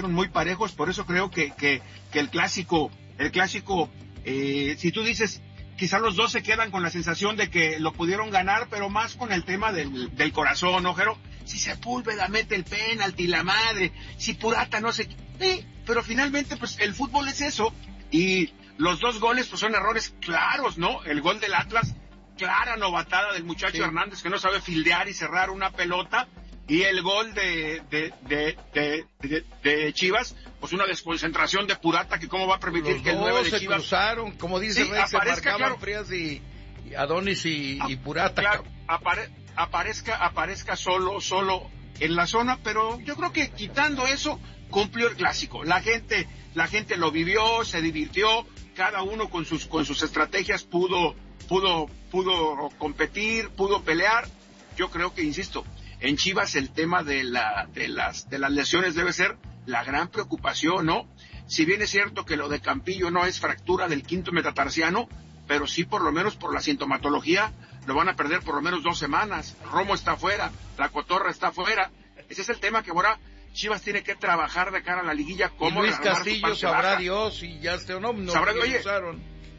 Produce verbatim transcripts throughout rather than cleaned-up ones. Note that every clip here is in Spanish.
estuvieron muy parejos, por eso creo que, que, que el clásico, el clásico, eh, si tú dices, quizá los dos se quedan con la sensación de que lo pudieron ganar, pero más con el tema del, del corazón, ¿no, Jero? Si Sepúlveda mete el penalti, la madre, si Purata no se... Sí, pero finalmente, pues, el fútbol es eso, y los dos goles, pues, son errores claros, ¿no? El gol del Atlas, clara novatada del muchacho sí. Hernández, que no sabe fildear y cerrar una pelota, y el gol de, de, de, de, de, de Chivas, pues una desconcentración de Purata, que cómo va a permitir los que el nueve de se Chivas... cruzaron, como dice sí, Rey, se marcaban claro. Frías y, y Adonis y, y Purata. Claro, apare, aparezca, aparezca solo, solo en la zona, pero yo creo que quitando eso, cumplió el clásico. La gente, la gente lo vivió, se divirtió, cada uno con sus, con sus estrategias pudo, pudo, pudo competir, pudo pelear. Yo creo que, insisto, en Chivas el tema de la, de las, de las lesiones debe ser la gran preocupación, ¿no? Si bien es cierto que lo de Campillo no es fractura del quinto metatarsiano, pero sí por lo menos por la sintomatología lo van a perder por lo menos dos semanas. Romo está afuera, la Cotorra está afuera. Ese es el tema que ahora Chivas tiene que trabajar de cara a la liguilla. ¿Cómo y Luis Castillo sabrá baja. Dios si ya esté o no, no sabrá, lo oye, usaron.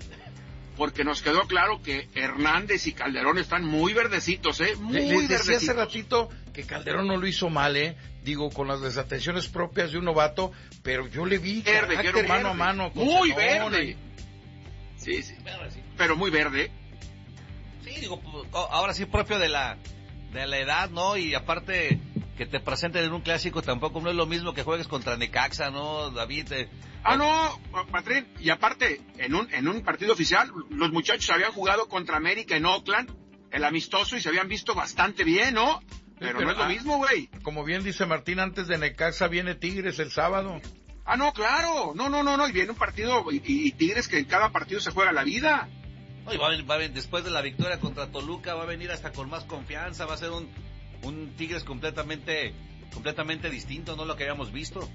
Porque nos quedó claro que Hernández y Calderón están muy verdecitos, ¿eh? Muy Les verdecitos. decía hace ratito que Calderón no lo hizo mal, ¿eh? Digo, con las desatenciones propias de un novato, pero yo le vi verde, carácter mano a mano. Con muy Zenón, verde. Y... Sí, sí, pero muy verde. Sí, digo, ahora sí propio de la de la edad, ¿no? Y aparte que te presenten en un clásico tampoco no es lo mismo que juegues contra Necaxa, ¿no, David? Eh, ah, no, Patrín, y aparte, en un en un partido oficial, los muchachos habían jugado contra América en Oakland, el amistoso, y se habían visto bastante bien, ¿no? Pero, pero no es lo ah, mismo, güey. Como bien dice Martín, antes de Necaxa viene Tigres el sábado. Ah, no, claro, no, no, no, no, y viene un partido, y, y Tigres que en cada partido se juega la vida. No, y va a, va a, después de la victoria contra Toluca va a venir hasta con más confianza, va a ser un, un Tigres completamente, completamente distinto, no lo que habíamos visto.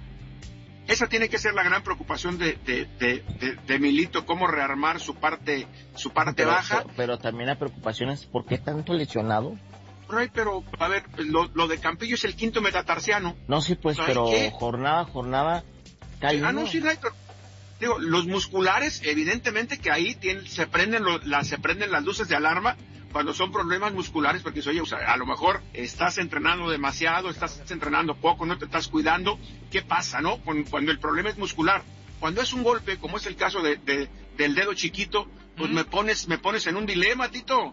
Esa tiene que ser la gran preocupación de, de, de, de, de Milito, cómo rearmar su parte, su parte pero, baja. Pero, pero también la preocupación es, ¿por qué tanto lesionado? Ray, pero, a ver, lo, lo de Campillo es el quinto metatarsiano. No, sí, pues, pero ¿qué? jornada, jornada, cae Ah, no, sí, Ray, pero, digo, los musculares, evidentemente que ahí tienen, se prenden lo, la, se prenden las luces de alarma cuando son problemas musculares, porque oye, o sea, a lo mejor estás entrenando demasiado, estás entrenando poco, no te estás cuidando. ¿Qué pasa, no? Cuando, cuando el problema es muscular. Cuando es un golpe, como es el caso de, de del dedo chiquito, pues mm. me pones, me pones en un dilema, Tito.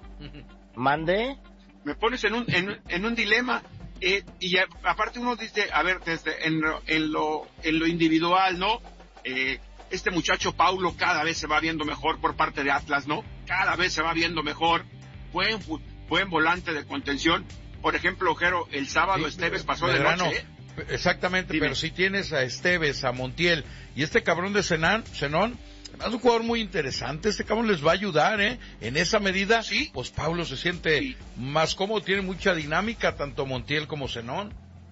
¿Mande? Me pones en un, en, en un dilema, eh, y a, aparte uno dice, a ver, desde, en, en lo, en lo individual, ¿no? Eh, este muchacho Paulo cada vez se va viendo mejor por parte de Atlas, ¿no? Cada vez se va viendo mejor, buen, buen volante de contención. Por ejemplo, Jero, el sábado sí, Esteves pasó de noche, ¿eh? Exactamente, Dime. Pero si tienes a Esteves, a Montiel, y este cabrón de Zenón, Zenón, es un jugador muy interesante, este cabrón les va a ayudar, ¿eh? En esa medida, ¿sí? Pues Paulo se siente sí. más cómodo, tiene mucha dinámica, tanto Montiel como Zenón.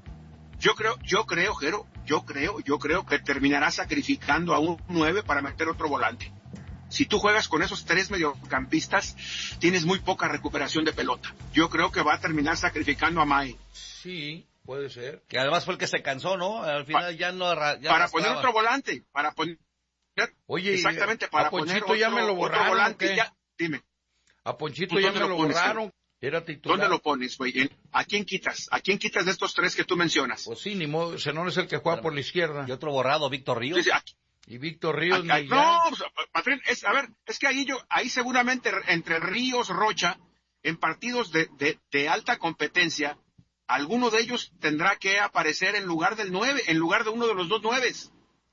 Yo creo, yo creo, Jero, yo creo, yo creo que terminará sacrificando a un nueve para meter otro volante. Si tú juegas con esos tres mediocampistas, tienes muy poca recuperación de pelota. Yo creo que va a terminar sacrificando a Mae. Sí, puede ser. Que además fue el que se cansó, ¿no? Al final pa- ya no... Ya para poner otro volante, para poner... Oye, exactamente, para a Ponchito poner otro, ya me lo borraron, volante, ya, dime. A Ponchito ya me lo, lo pones, borraron. Era titular. ¿Dónde lo pones, güey? ¿A quién quitas? ¿A quién quitas de estos tres que tú mencionas? Pues sí, ni modo, Zenón es el que juega por la izquierda. Y otro borrado, Víctor Ríos. Sí, sí, y Víctor Ríos aquí, ni no, ya. Pues, Patrín, es, a ver, es que ahí yo, ahí seguramente entre Ríos, Rocha, en partidos de, de, de alta competencia, alguno de ellos tendrá que aparecer en lugar del nueve, en lugar de uno de los dos nueves.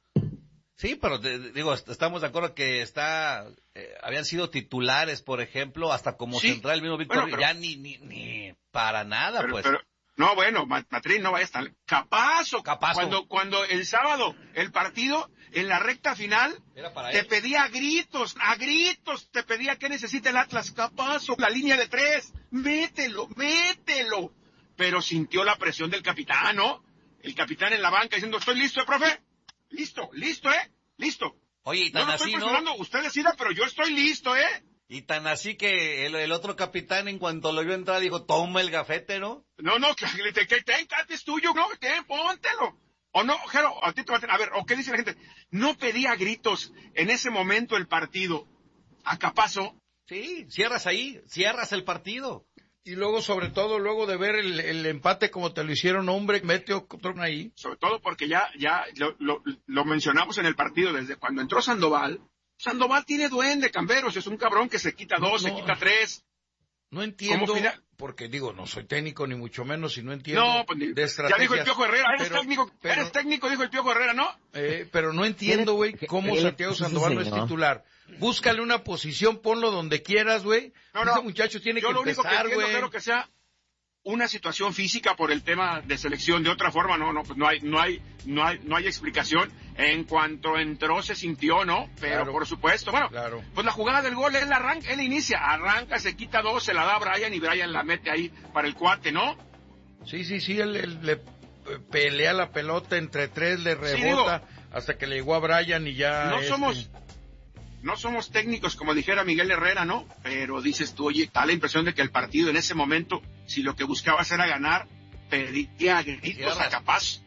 Sí, pero te, digo, estamos de acuerdo que está, eh, habían sido titulares, por ejemplo, hasta como sí. central el mismo Víctor, bueno, ya ni, ni, ni para nada, pero, pues. Pero, no, bueno, Matrín, no vayas tan capazo. Capazo. Cuando, cuando el sábado, el partido, en la recta final, te él. pedía a gritos, a gritos, te pedía que necesita el Atlas, capazo, la línea de tres, mételo, mételo. Pero sintió la presión del capitán, ¿no? El capitán en la banca diciendo, estoy listo, ¿eh, profe? Listo, listo, ¿eh? Listo. Oye, y tan no, así, ¿no? Usted decida, pero yo estoy listo, ¿eh? Y tan así que el, el otro capitán, en cuanto lo vio entrar, dijo, toma el gafete, ¿no? No, no, que, que, que ten, Cate, es tuyo, no, ten, póntelo. O no, Jero, a ti te va a tener, a ver, o qué dice la gente, no pedía gritos en ese momento el partido. Acá pasó. Sí, cierras ahí, cierras el partido. Y luego, sobre todo, luego de ver el, el empate como te lo hicieron, hombre, mete otro ahí. Sobre todo porque ya, ya lo, lo, lo mencionamos en el partido, desde cuando entró Sandoval. Sandoval tiene duende, Camberos, es un cabrón que se quita dos, no, se quita tres. No entiendo, porque digo, no soy técnico ni mucho menos y no entiendo no, pues, de estrategias. Ya dijo el Piojo Herrera, eres, pero, técnico, pero, eres técnico, dijo el Piojo Herrera, ¿no? Eh, pero no entiendo, güey, cómo Santiago Sandoval no es titular. Búscale una posición, ponlo donde quieras, güey. No, no, ese muchacho tiene yo que lo único empezar, que güey. Espero que sea una situación física por el tema de selección. De otra forma, no, no, pues no hay, no hay, no hay, no hay explicación. En cuanto entró se sintió, ¿no? Pero claro, por supuesto, bueno, claro. Pues la jugada del gol, él arranca, él inicia, arranca, se quita dos, se la da a Brian y Brian la mete ahí para el cuate, ¿no? Sí, sí, sí, él, él le pelea la pelota entre tres, le rebota sí, digo, hasta que le llegó a Brian y ya. No este... somos, no somos técnicos como dijera Miguel Herrera, ¿no? Pero dices tú, oye, da la impresión de que el partido en ese momento, si lo que buscabas era ganar, pedía gritos a capaz.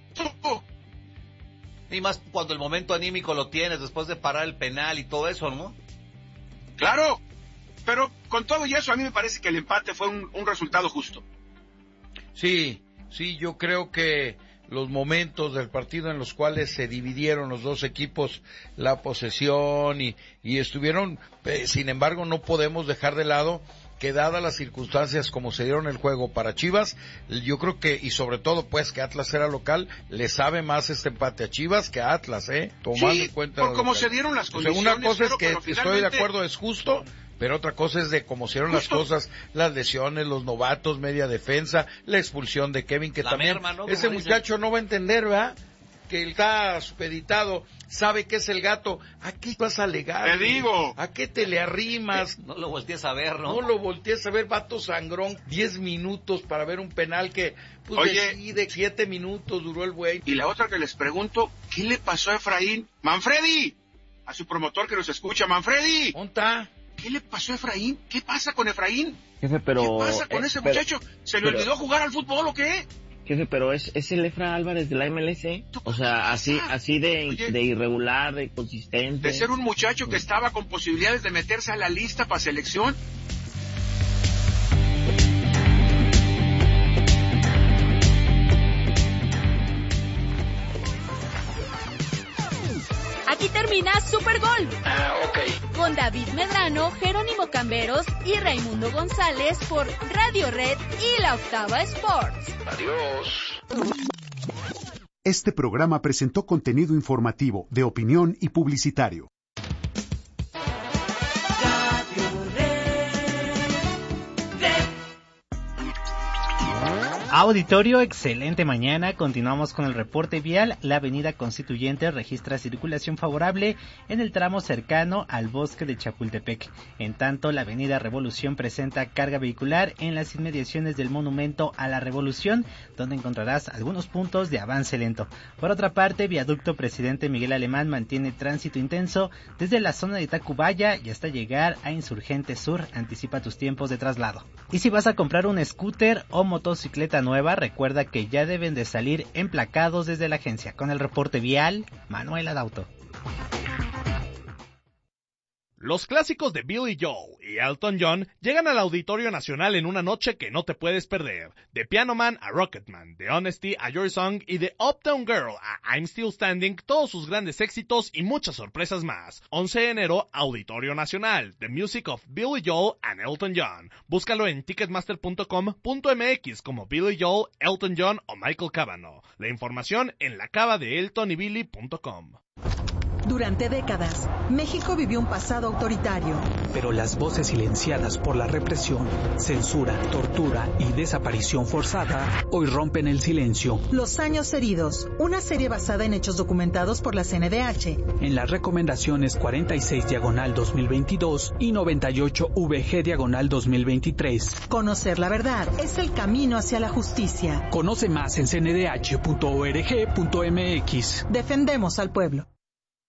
Y más cuando el momento anímico lo tienes después de parar el penal y todo eso, ¿no? Claro, pero con todo y eso a mí me parece que el empate fue un, un resultado justo. Sí, sí, yo creo que los momentos del partido en los cuales se dividieron los dos equipos la posesión y, y estuvieron, eh, sin embargo no podemos dejar de lado que dadas las circunstancias como se dieron el juego para Chivas, yo creo que, y sobre todo pues que Atlas era local, le sabe más este empate a Chivas que a Atlas, ¿eh? Tomando sí, en cuenta por cómo se dieron las condiciones. O sea, una cosa es que finalmente... estoy de acuerdo, es justo, pero otra cosa es de cómo se dieron justo. Las cosas, las lesiones, los novatos, media defensa, la expulsión de Kevin, que la también, merma, ¿no? Ese muchacho no va a entender, ¿verdad? Que él está supeditado, sabe que es el gato, ¿a qué vas a alegar? Te digo. ¿A qué te le arrimas? No lo voltees a ver, ¿no? No lo voltees a ver, vato sangrón, diez minutos para ver un penal que, pues, Oye, decide, siete minutos duró el güey. Y la otra que les pregunto, ¿qué le pasó a Efraín? ¡Manfredi! A su promotor que nos escucha, ¡Manfredi! ¿Dónde está? ¿Qué le pasó a Efraín? ¿Qué pasa con Efraín? Jefe, pero... ¿Qué pasa con eh, ese pero, muchacho? ¿Se le pero... olvidó jugar al fútbol o qué? Jefe, pero es, es el Efra Álvarez de la M L S, o sea, así así de, Oye, de irregular, de inconsistente. De ser un muchacho que estaba con posibilidades de meterse a la lista para selección. Aquí termina Super Gol. Ah, ok. Con David Medrano, Jerónimo Camberos y Raimundo González por Radio Red y La Octava Sports. Adiós. Este programa presentó contenido informativo, de opinión y publicitario. Auditorio, excelente mañana. Continuamos con el reporte vial. La avenida Constituyente registra circulación favorable en el tramo cercano al bosque de Chapultepec. En tanto, la avenida Revolución presenta carga vehicular en las inmediaciones del Monumento a la Revolución, donde encontrarás algunos puntos de avance lento. Por otra parte, viaducto Presidente Miguel Alemán mantiene tránsito intenso desde la zona de Tacubaya y hasta llegar a Insurgente Sur. Anticipa tus tiempos de traslado. Y si vas a comprar un scooter o motocicleta nueva, recuerda que ya deben de salir emplacados desde la agencia. Con el reporte vial, Manuel Adauto. Los clásicos de Billy Joel y Elton John llegan al Auditorio Nacional en una noche que no te puedes perder. De Piano Man a Rocketman, de Honesty a Your Song y de Uptown Girl a I'm Still Standing, todos sus grandes éxitos y muchas sorpresas más. once de enero, Auditorio Nacional, The Music of Billy Joel and Elton John. Búscalo en ticketmaster punto com punto m x como Billy Joel, Elton John o Michael Cavanaugh. La información en la cava de elton y billy punto com. Durante décadas, México vivió un pasado autoritario. Pero las voces silenciadas por la represión, censura, tortura y desaparición forzada hoy rompen el silencio. Los años heridos, una serie basada en hechos documentados por la C N D H. En las recomendaciones cuarenta y seis diagonal dos mil veintidós y noventa y ocho V G diagonal dos mil veintitrés. Conocer la verdad es el camino hacia la justicia. Conoce más en c n d h punto org punto m x. Defendemos al pueblo.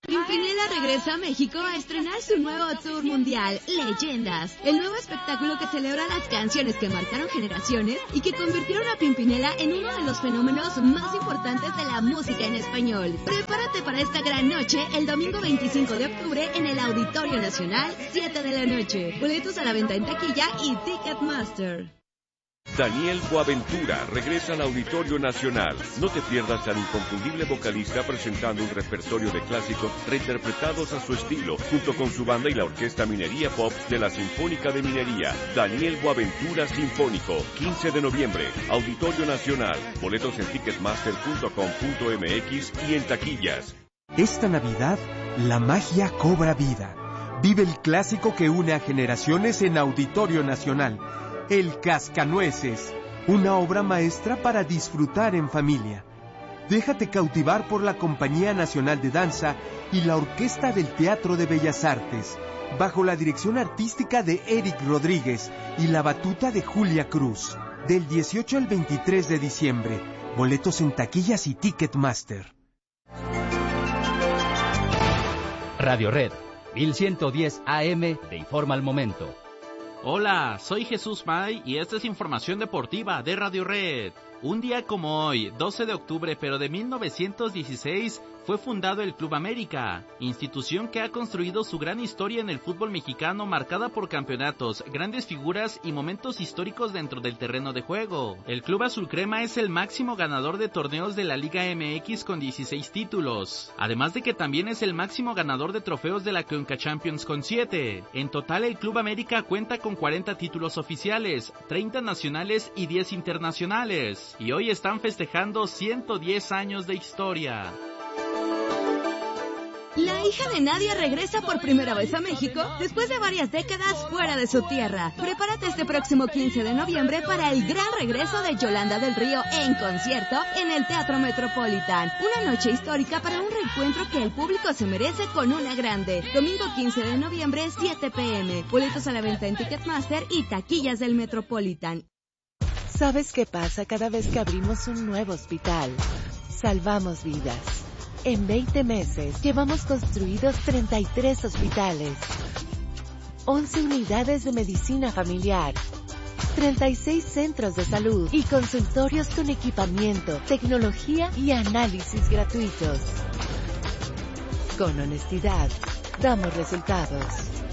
Pimpinela regresa a México a estrenar su nuevo tour mundial, Leyendas, el nuevo espectáculo que celebra las canciones que marcaron generaciones y que convirtieron a Pimpinela en uno de los fenómenos más importantes de la música en español. Prepárate para esta gran noche el domingo veinticinco de octubre en el Auditorio Nacional, siete de la noche. Boletos a la venta en taquilla y Ticketmaster. Daniel Boaventura regresa al Auditorio Nacional. No te pierdas al inconfundible vocalista presentando un repertorio de clásicos reinterpretados a su estilo, junto con su banda y la Orquesta Minería Pop de la Sinfónica de Minería. Daniel Boaventura Sinfónico, quince de noviembre, Auditorio Nacional. Boletos en ticketmaster punto com punto m x y en taquillas. Esta Navidad, la magia cobra vida. Vive el clásico que une a generaciones en Auditorio Nacional. El Cascanueces, una obra maestra para disfrutar en familia. Déjate cautivar por la Compañía Nacional de Danza y la Orquesta del Teatro de Bellas Artes, bajo la dirección artística de Eric Rodríguez y la batuta de Julia Cruz. Del dieciocho al veintitrés de diciembre. Boletos en taquillas y Ticketmaster. Radio Red, mil ciento diez A M, te informa al momento. Hola, soy Jesús May y esta es información deportiva de Radio Red. Un día como hoy, doce de octubre pero de mil novecientos dieciséis, fue fundado el Club América, institución que ha construido su gran historia en el fútbol mexicano marcada por campeonatos, grandes figuras y momentos históricos dentro del terreno de juego. El Club Azul Crema es el máximo ganador de torneos de la Liga M X con dieciséis títulos, además de que también es el máximo ganador de trofeos de la Conca Champions con siete. En total el Club América cuenta con cuarenta títulos oficiales, treinta nacionales y diez internacionales, y hoy están festejando ciento diez años de historia. La hija de Nadia regresa por primera vez a México después de varias décadas fuera de su tierra. Prepárate este próximo quince de noviembre para el gran regreso de Yolanda del Río en concierto en el Teatro Metropolitan. Una noche histórica para un reencuentro que el público se merece con una grande. Domingo quince de noviembre, siete p m Boletos a la venta en Ticketmaster y taquillas del Metropolitan. ¿Sabes qué pasa cada vez que abrimos un nuevo hospital? Salvamos vidas. En veinte meses llevamos construidos treinta y tres hospitales, once unidades de medicina familiar, treinta y seis centros de salud y consultorios con equipamiento, tecnología y análisis gratuitos. Con honestidad, damos resultados.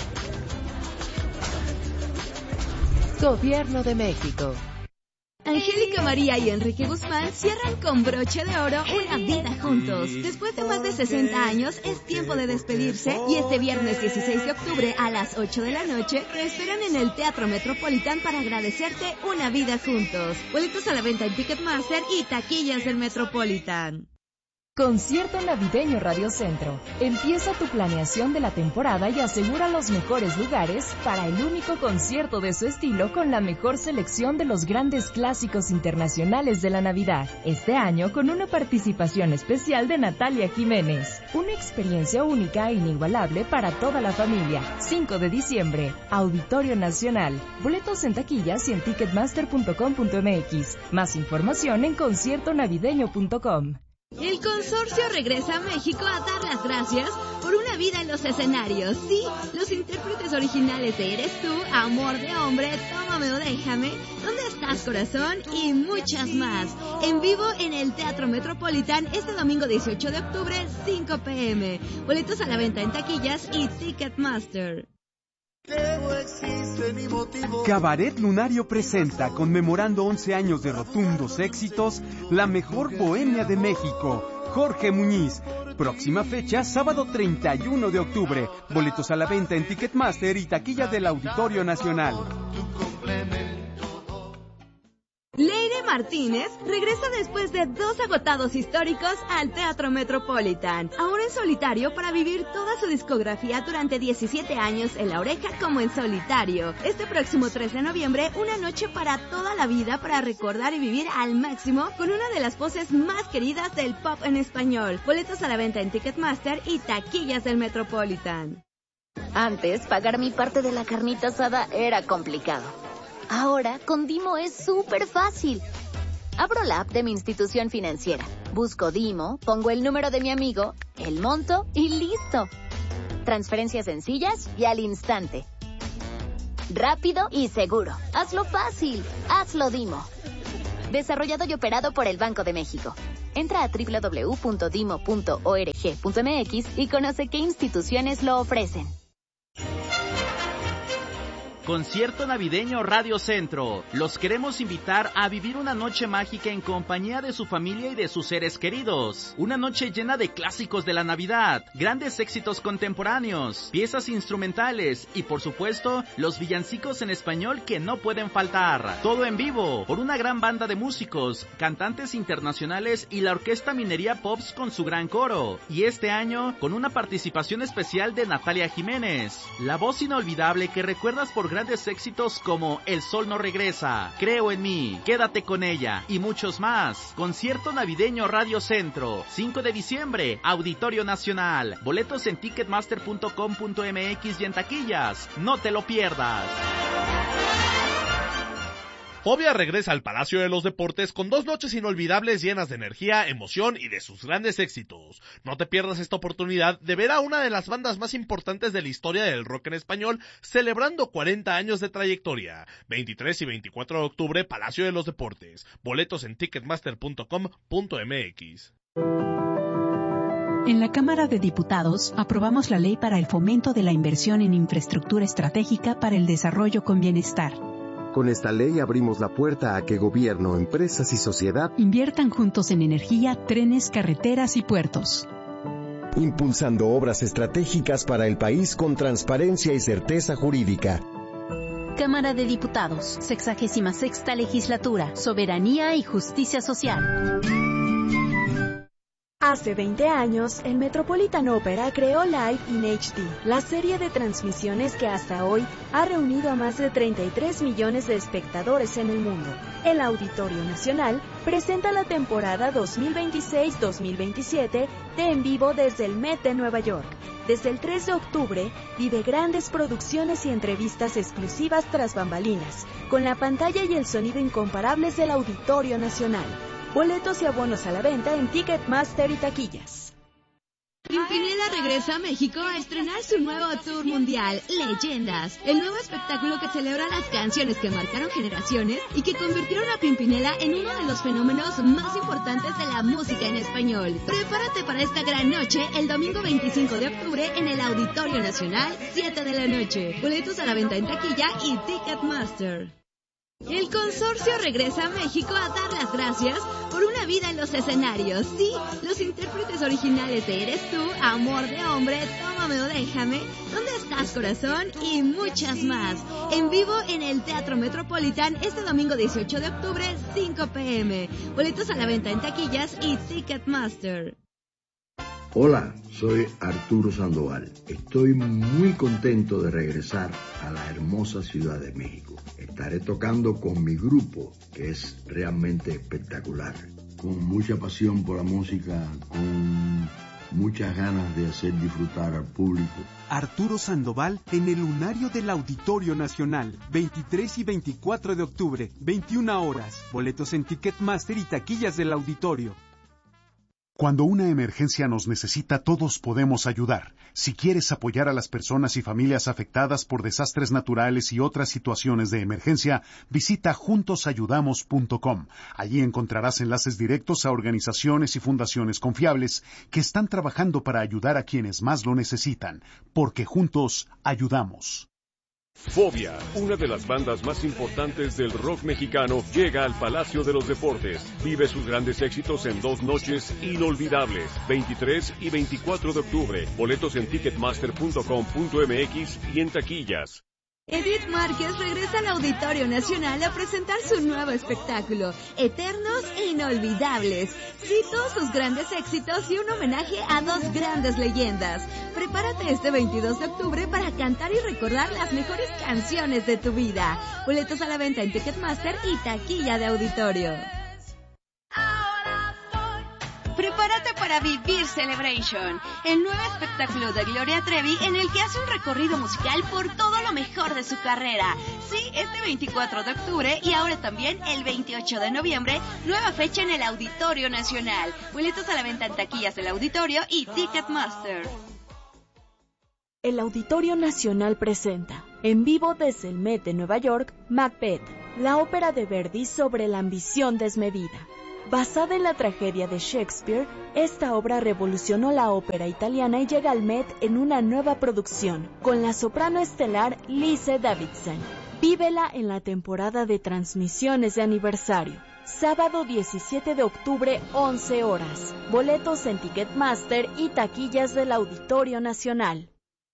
Gobierno de México. Angélica María y Enrique Guzmán cierran con broche de oro una vida juntos. Después de más de sesenta años, es tiempo de despedirse y este viernes dieciséis de octubre a las ocho de la noche te esperan en el Teatro Metropolitan para agradecerte una vida juntos. Boletos a la venta en Ticketmaster y taquillas del Metropolitan. Concierto Navideño Radio Centro. Empieza tu planeación de la temporada y asegura los mejores lugares para el único concierto de su estilo con la mejor selección de los grandes clásicos internacionales de la Navidad. Este año con una participación especial de Natalia Jiménez. Una experiencia única e inigualable para toda la familia. cinco de diciembre, Auditorio Nacional. Boletos en taquillas y en ticketmaster punto com punto m x. Más información en concierto navideño punto com. El consorcio regresa a México a dar las gracias por una vida en los escenarios. Sí, los intérpretes originales de Eres Tú, Amor de Hombre, Tómame o Déjame, ¿Dónde estás, corazón? Y muchas más. En vivo en el Teatro Metropolitan este domingo dieciocho de octubre, cinco p m Boletos a la venta en taquillas y Ticketmaster. Cabaret Lunario presenta, conmemorando once años de rotundos éxitos, la mejor bohemia de México, Jorge Muñiz. Próxima fecha, sábado treinta y uno de octubre. Boletos a la venta en Ticketmaster y taquilla del Auditorio Nacional. Leire Martínez regresa después de dos agotados históricos al Teatro Metropolitan, ahora en solitario para vivir toda su discografía durante diecisiete años en La Oreja como en solitario. Este próximo tres de noviembre, una noche para toda la vida para recordar y vivir al máximo con una de las voces más queridas del pop en español. Boletos a la venta en Ticketmaster y taquillas del Metropolitan. Antes, pagar mi parte de la carnita asada era complicado. Ahora, con Dimo es súper fácil. Abro la app de mi institución financiera, busco Dimo, pongo el número de mi amigo, el monto y listo. Transferencias sencillas y al instante. Rápido y seguro. Hazlo fácil. Hazlo Dimo. Desarrollado y operado por el Banco de México. Entra a doble u doble u doble u punto dimo punto org punto m x y conoce qué instituciones lo ofrecen. Concierto navideño Radio Centro. Los queremos invitar a vivir una noche mágica en compañía de su familia y de sus seres queridos. Una noche llena de clásicos de la Navidad, grandes éxitos contemporáneos, piezas instrumentales y por supuesto los villancicos en español que no pueden faltar. Todo en vivo por una gran banda de músicos, cantantes internacionales y la Orquesta Minería Pops con su gran coro. Y este año con una participación especial de Natalia Jiménez, la voz inolvidable que recuerdas por grandes éxitos como El Sol No Regresa, Creo en Mí, Quédate con Ella y muchos más. Concierto navideño Radio Centro, cinco de diciembre, Auditorio Nacional. Boletos en ticketmaster punto com punto m x y en taquillas. No te lo pierdas. Fobia regresa al Palacio de los Deportes con dos noches inolvidables llenas de energía, emoción y de sus grandes éxitos. No te pierdas esta oportunidad de ver a una de las bandas más importantes de la historia del rock en español celebrando cuarenta años de trayectoria. veintitrés y veinticuatro de octubre, Palacio de los Deportes. Boletos en ticketmaster punto com punto m x. En la Cámara de Diputados aprobamos la Ley para el Fomento de la Inversión en Infraestructura Estratégica para el Desarrollo con Bienestar. Con esta ley abrimos la puerta a que gobierno, empresas y sociedad inviertan juntos en energía, trenes, carreteras y puertos, impulsando obras estratégicas para el país con transparencia y certeza jurídica. Cámara de Diputados, sexagésima sexta Legislatura, Soberanía y Justicia Social. Hace veinte años, el Metropolitan Opera creó Live in H D, la serie de transmisiones que hasta hoy ha reunido a más de treinta y tres millones de espectadores en el mundo. El Auditorio Nacional presenta la temporada dos mil veintiséis dos mil veintisiete de En Vivo desde el Met de Nueva York. Desde el tres de octubre, vive grandes producciones y entrevistas exclusivas tras bambalinas, con la pantalla y el sonido incomparables del Auditorio Nacional. Boletos y abonos a la venta en Ticketmaster y taquillas. Pimpinela regresa a México a estrenar su nuevo tour mundial, Leyendas, el nuevo espectáculo que celebra las canciones que marcaron generaciones y que convirtieron a Pimpinela en uno de los fenómenos más importantes de la música en español. Prepárate para esta gran noche el domingo veinticinco de octubre en el Auditorio Nacional, siete de la noche. Boletos a la venta en taquilla y Ticketmaster. El consorcio regresa a México a dar las gracias por una vida en los escenarios. Sí, los intérpretes originales de Eres Tú, Amor de Hombre, Tómame o Déjame, ¿Dónde estás, corazón? Y muchas más. En vivo en el Teatro Metropolitan este domingo dieciocho de octubre, cinco p m Boletos a la venta en taquillas y Ticketmaster. Hola, soy Arturo Sandoval. Estoy muy contento de regresar a la hermosa Ciudad de México. Estaré tocando con mi grupo, que es realmente espectacular. Con mucha pasión por la música, con muchas ganas de hacer disfrutar al público. Arturo Sandoval en el Lunario del Auditorio Nacional, veintitrés y veinticuatro de octubre, veintiuna horas. Boletos en Ticketmaster y taquillas del auditorio. Cuando una emergencia nos necesita, todos podemos ayudar. Si quieres apoyar a las personas y familias afectadas por desastres naturales y otras situaciones de emergencia, visita juntos ayudamos punto com. Allí encontrarás enlaces directos a organizaciones y fundaciones confiables que están trabajando para ayudar a quienes más lo necesitan, porque juntos ayudamos. Fobia, una de las bandas más importantes del rock mexicano, llega al Palacio de los Deportes. Vive sus grandes éxitos en dos noches inolvidables, veintitrés y veinticuatro de octubre. Boletos en ticketmaster punto com punto m x y en taquillas. Edith Márquez regresa al Auditorio Nacional a presentar su nuevo espectáculo, Eternos e Inolvidables. Sí, todos sus grandes éxitos y un homenaje a dos grandes leyendas. Prepárate este veintidós de octubre para cantar y recordar las mejores canciones de tu vida. Boletos a la venta en Ticketmaster y taquilla de auditorio. Prepárate Prepárate para vivir Celebration, el nuevo espectáculo de Gloria Trevi en el que hace un recorrido musical por todo lo mejor de su carrera. Sí, este veinticuatro de octubre y ahora también el veintiocho de noviembre, nueva fecha en el Auditorio Nacional. Boletos a la venta en taquillas del auditorio y Ticketmaster. El Auditorio Nacional presenta, en vivo desde el Met de Nueva York, Macbeth, la ópera de Verdi sobre la ambición desmedida. Basada en la tragedia de Shakespeare, esta obra revolucionó la ópera italiana y llega al Met en una nueva producción, con la soprano estelar Lise Davidson. Vívela en la temporada de transmisiones de aniversario. Sábado diecisiete de octubre, once horas. Boletos en Ticketmaster y taquillas del Auditorio Nacional.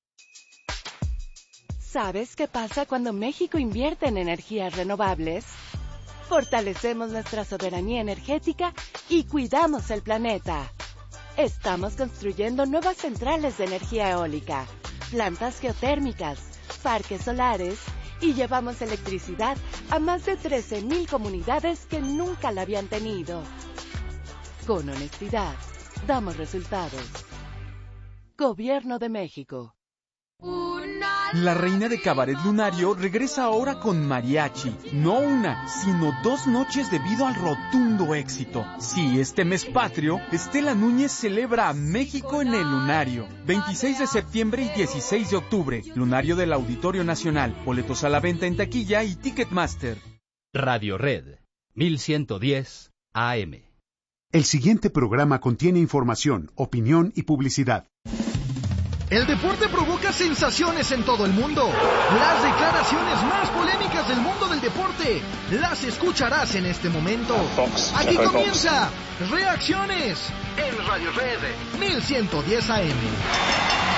¿Sabes qué pasa cuando México invierte en energías renovables? Fortalecemos nuestra soberanía energética y cuidamos el planeta. Estamos construyendo nuevas centrales de energía eólica, plantas geotérmicas, parques solares y llevamos electricidad a más de trece mil comunidades que nunca la habían tenido. Con honestidad, damos resultados. Gobierno de México. La reina de Cabaret Lunario regresa ahora con mariachi. No una, sino dos noches debido al rotundo éxito. Sí, este mes patrio, Estela Núñez celebra a México en el Lunario. veintiséis de septiembre y dieciséis de octubre. Lunario del Auditorio Nacional. Boletos a la venta en taquilla y Ticketmaster. Radio Red, mil ciento diez A M. El siguiente programa contiene información, opinión y publicidad. El deporte provoca sensaciones en todo el mundo. Las declaraciones más polémicas del mundo del deporte las escucharás en este momento. Aquí comienza Reacciones en Radio Red mil ciento diez A M.